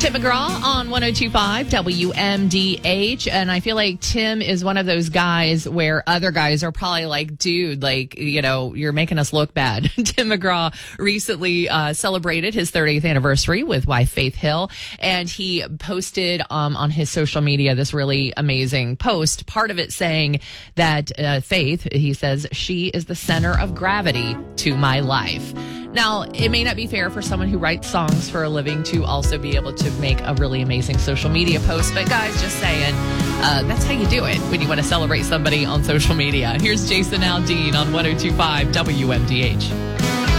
Tim McGraw on 102.5 WMDH. And I feel like Tim is one of those guys where other guys are probably like, dude, like, you know, you're making us look bad. Tim McGraw recently celebrated his 30th anniversary with wife Faith Hill. And he posted on his social media this really amazing post. Part of it saying that Faith, he says, she is the center of gravity to my life. Now, it may not be fair for someone who writes songs for a living to also be able to make a really amazing social media post. But guys, just saying, that's how you do it when you want to celebrate somebody on social media. Here's Jason Aldean on 102.5 WMDH.